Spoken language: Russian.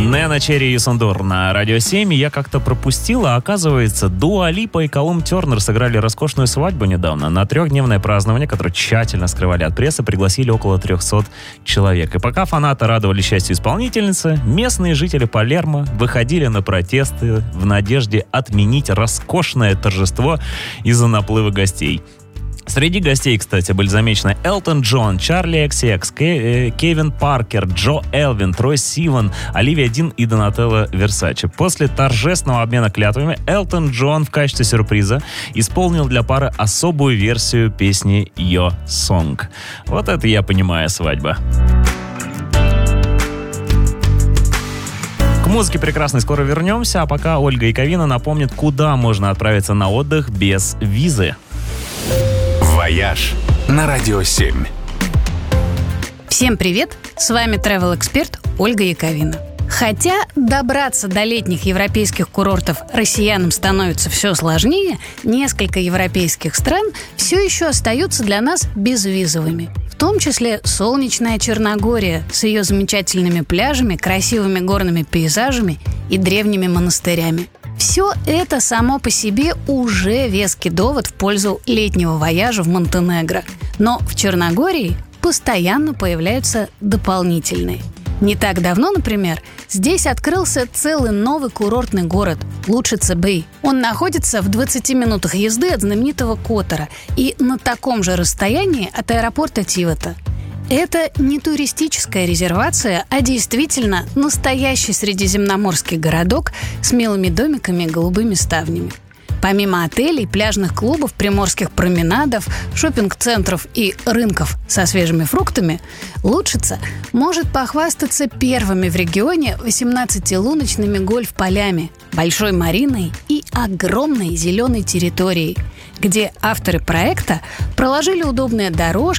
Нена Черри и Сундур на Радио 7. Я как-то пропустил, а оказывается, Дуа Липа и Колум Тернер сыграли роскошную свадьбу недавно. На 3-дневное празднование, которое тщательно скрывали от прессы, пригласили около 300 человек. И пока фанаты радовали счастью исполнительницы, местные жители Палермо выходили на протесты в надежде отменить роскошное торжество из-за наплыва гостей. Среди гостей, кстати, были замечены Элтон Джон, Чарли XX, Кевин Паркер, Джо Элвин, Трой Сиван, Оливия Дин и Донателло Версаче. После торжественного обмена клятвами Элтон Джон в качестве сюрприза исполнил для пары особую версию песни «Your Song». Вот это я понимаю свадьба. К музыке прекрасной скоро вернемся, а пока Ольга Яковина напомнит, куда можно отправиться на отдых без визы. «Вояж» на Радио 7. Всем привет! С вами travel-эксперт Ольга Яковина. Хотя добраться до летних европейских курортов россиянам становится все сложнее, несколько европейских стран все еще остаются для нас безвизовыми. В том числе солнечная Черногория с ее замечательными пляжами, красивыми горными пейзажами и древними монастырями. Все это само по себе уже веский довод в пользу летнего вояжа в Монтенегро. Но в Черногории постоянно появляются дополнительные. Не так давно, например, здесь открылся целый новый курортный город – Лучица-Бэй. Он находится в 20 минутах езды от знаменитого Котора и на таком же расстоянии от аэропорта Тивата. Это не туристическая резервация, а действительно настоящий средиземноморский городок с милыми домиками и голубыми ставнями. Помимо отелей, пляжных клубов, приморских променадов, шопинг-центров и рынков со свежими фруктами, Лучица может похвастаться первыми в регионе 18-луночными гольф-полями, большой мариной и огромной зеленой территорией, где авторы проекта проложили удобные дорожки,